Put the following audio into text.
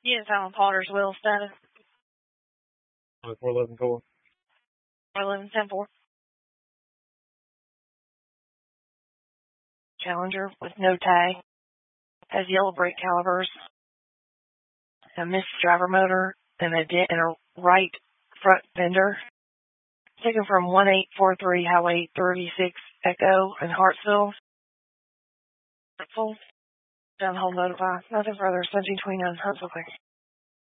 Yes, Alan Potter's will status. 411 4. 411-10-4. Challenger with no tag. Has yellow brake calipers. A missed driver motor and a dent in a right front fender. Taken from 1843 Highway 36 Echo in Hartsville. Full. Downhole notify. Nothing further. 1729 Huntsville.